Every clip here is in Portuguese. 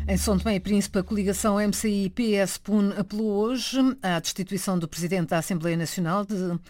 Em São Tomé e Príncipe, a coligação MCI-PS-PUN apelou hoje à destituição do Presidente da Assembleia Nacional,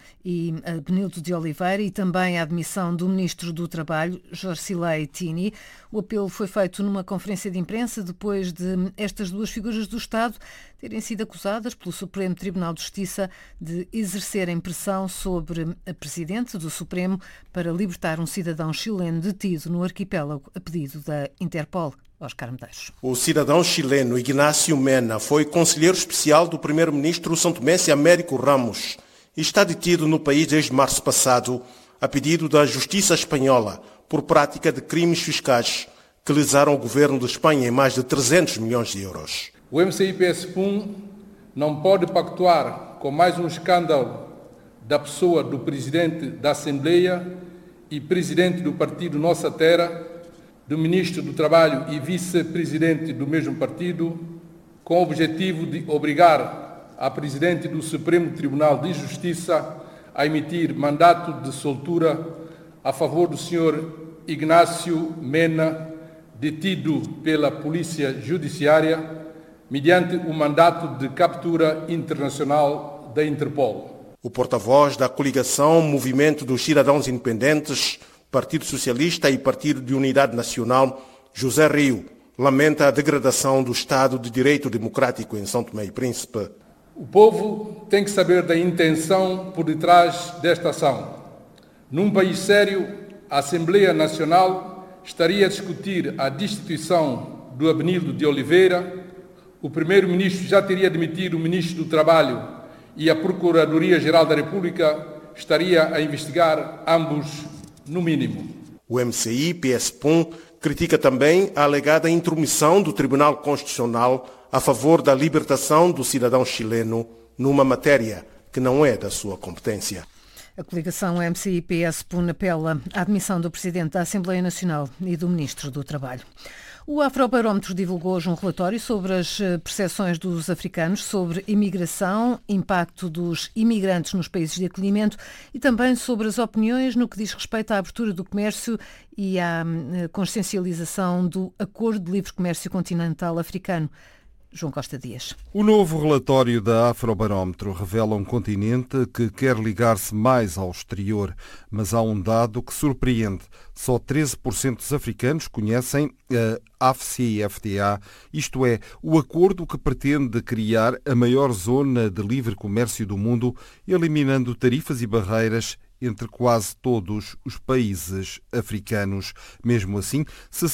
Benildo de Oliveira, e também à admissão do Ministro do Trabalho, Jorcilei Tini. O apelo foi feito numa conferência de imprensa depois de estas duas figuras do Estado terem sido acusadas pelo Supremo Tribunal de Justiça de exercerem pressão sobre a Presidente do Supremo para libertar um cidadão chileno detido no arquipélago a pedido da Interpol. Oscar Medeiros. O cidadão chileno Ignácio Mena foi conselheiro especial do primeiro-ministro santomense Américo Ramos e está detido no país desde março passado a pedido da Justiça espanhola por prática de crimes fiscais que lesaram o governo de Espanha em mais de 300 milhões de euros. O MCI-PS-PUN não pode pactuar com mais um escândalo da pessoa do Presidente da Assembleia e Presidente do Partido Nossa Terra, do Ministro do Trabalho e Vice-Presidente do mesmo partido, com o objetivo de obrigar a Presidente do Supremo Tribunal de Justiça a emitir mandato de soltura a favor do Sr. Ignácio Mena, detido pela Polícia Judiciária, mediante o mandato de captura internacional da Interpol. O porta-voz da coligação Movimento dos Cidadãos Independentes, Partido Socialista e Partido de Unidade Nacional, José Rio, lamenta a degradação do Estado de Direito Democrático em São Tomé e Príncipe. O povo tem que saber da intenção por detrás desta ação. Num país sério, a Assembleia Nacional estaria a discutir a destituição do Benildo de Oliveira, o Primeiro-Ministro já teria demitido o Ministro do Trabalho e a Procuradoria-Geral da República estaria a investigar ambos no mínimo. O MCI-PS-PUN critica também a alegada intromissão do Tribunal Constitucional a favor da libertação do cidadão chileno numa matéria que não é da sua competência. A coligação MCI-PS-PUN apela à admissão do Presidente da Assembleia Nacional e do Ministro do Trabalho. O Afrobarómetro divulgou hoje um relatório sobre as percepções dos africanos sobre imigração, impacto dos imigrantes nos países de acolhimento e também sobre as opiniões no que diz respeito à abertura do comércio e à consciencialização do Acordo de Livre Comércio Continental Africano. João Costa Dias. O novo relatório da Afrobarómetro revela um continente que quer ligar-se mais ao exterior, mas há um dado que surpreende. Só 13% dos africanos conhecem a AfCFTA, isto é, o acordo que pretende criar a maior zona de livre comércio do mundo, eliminando tarifas e barreiras entre quase todos os países africanos. Mesmo assim,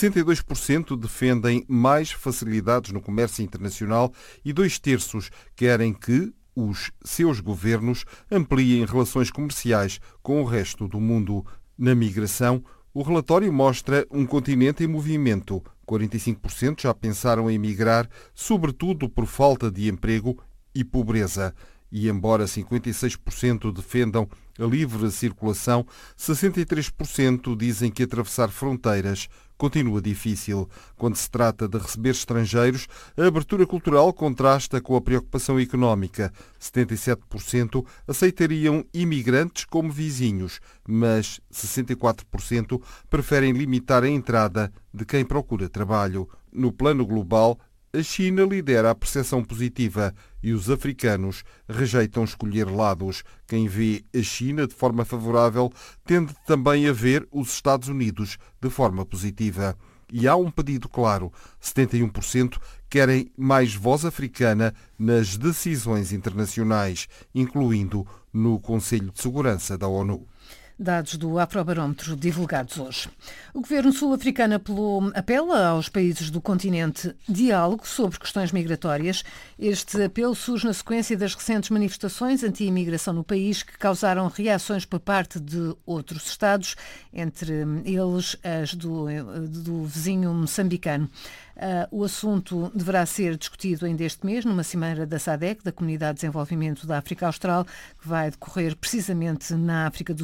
62% defendem mais facilidades no comércio internacional e 2/3 querem que os seus governos ampliem relações comerciais com o resto do mundo. Na migração, o relatório mostra um continente em movimento. 45% já pensaram em emigrar, sobretudo por falta de emprego e pobreza. E embora 56% defendam a livre circulação, 63% dizem que atravessar fronteiras continua difícil. Quando se trata de receber estrangeiros, a abertura cultural contrasta com a preocupação económica. 77% aceitariam imigrantes como vizinhos, mas 64% preferem limitar a entrada de quem procura trabalho. No plano global, a China lidera a percepção positiva e os africanos rejeitam escolher lados. Quem vê a China de forma favorável tende também a ver os Estados Unidos de forma positiva. E há um pedido claro. 71% querem mais voz africana nas decisões internacionais, incluindo no Conselho de Segurança da ONU. Dados do Afrobarómetro divulgados hoje. O governo sul-africano apela aos países do continente diálogo sobre questões migratórias. Este apelo surge na sequência das recentes manifestações anti-imigração no país que causaram reações por parte de outros Estados, entre eles as do vizinho moçambicano. O assunto deverá ser discutido ainda este mês numa cimeira da SADC, da Comunidade de Desenvolvimento da África Austral, que vai decorrer precisamente na África do Sul.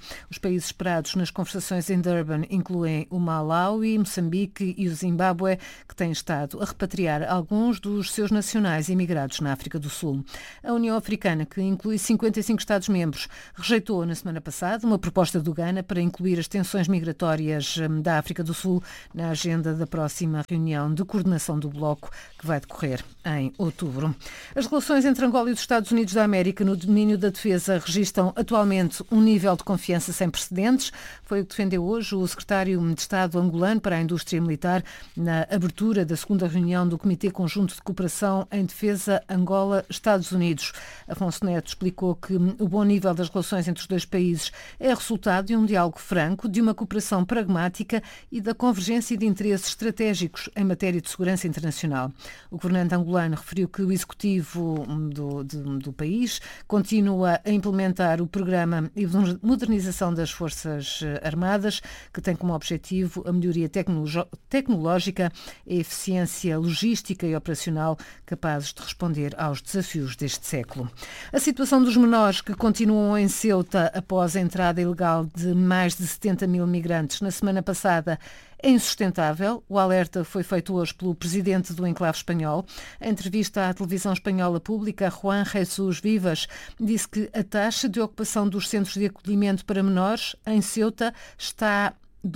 Os países esperados nas conversações em Durban incluem o Malawi, Moçambique e o Zimbábue, que têm estado a repatriar alguns dos seus nacionais imigrados na África do Sul. A União Africana, que inclui 55 Estados-membros, rejeitou na semana passada uma proposta do Ghana para incluir as tensões migratórias da África do Sul na agenda da próxima reunião de coordenação do bloco, que vai decorrer em outubro. As relações entre Angola e os Estados Unidos da América no domínio da defesa registram atualmente um nível de confiança sem precedentes. Foi o que defendeu hoje o secretário de Estado angolano para a Indústria Militar na abertura da segunda reunião do Comitê Conjunto de Cooperação em Defesa Angola-Estados Unidos. Afonso Neto explicou que o bom nível das relações entre os dois países é resultado de um diálogo franco, de uma cooperação pragmática e da convergência de interesses estratégicos em matéria de segurança internacional. O governante angolano referiu que o executivo do país continua a implementar o programa de modernização das Forças Armadas, que tem como objetivo a melhoria tecnológica, a eficiência logística e operacional capazes de responder aos desafios deste século. A situação dos menores que continuam em Ceuta após a entrada ilegal de mais de 70 mil migrantes na semana passada é insustentável. O alerta foi feito hoje pelo presidente do enclave espanhol. Em entrevista à televisão espanhola pública, Juan Jesús Vivas disse que a taxa de ocupação dos centros de acolhimento para menores em Ceuta está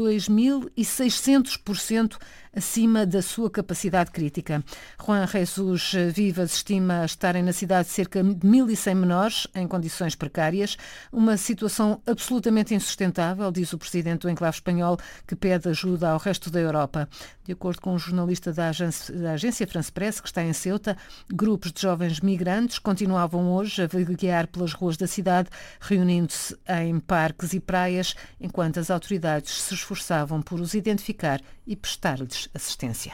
2.600% acima da sua capacidade crítica. Juan Jesús Vivas estima estarem na cidade cerca de 1.100 menores em condições precárias, uma situação absolutamente insustentável, diz o presidente do enclave espanhol, que pede ajuda ao resto da Europa. De acordo com um jornalista da agência France Press, que está em Ceuta, grupos de jovens migrantes continuavam hoje a vaguear pelas ruas da cidade, reunindo-se em parques e praias, enquanto as autoridades se esforçavam por os identificar e prestar-lhes assistência.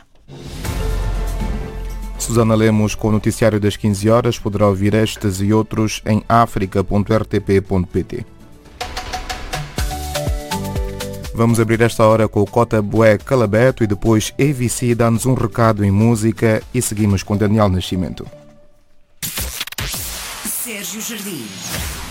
Susana Lemos com o noticiário das 15 horas. Poderá ouvir estes e outros em africa.rtp.pt. Vamos abrir esta hora com o Cota Bué Calabeto e depois AVC dá-nos um recado em música e seguimos com Daniel Nascimento. Sérgio Jardim.